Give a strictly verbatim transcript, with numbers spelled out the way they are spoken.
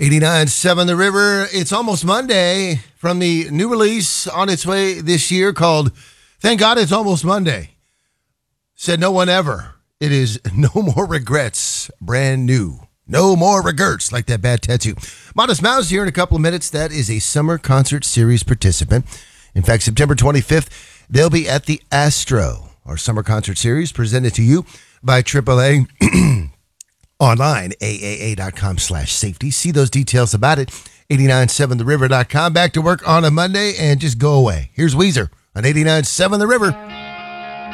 eighty-nine point seven The River. It's almost Monday from the new release on its way this year called Thank God It's Almost Monday. Said no one ever. It is No More Regrets. Brand new. No more regrets, like that bad tattoo. Modest Mouse here in a couple of minutes. That is a summer concert series participant. In fact, September twenty-fifth, they'll be at the Astro, our summer concert series presented to you by triple A. Online, A A A dot com slash safety. See those details about it, eighty-nine seven the river dot com. Back to work on a Monday and just go away. Here's Weezer on eighty-nine seven The River.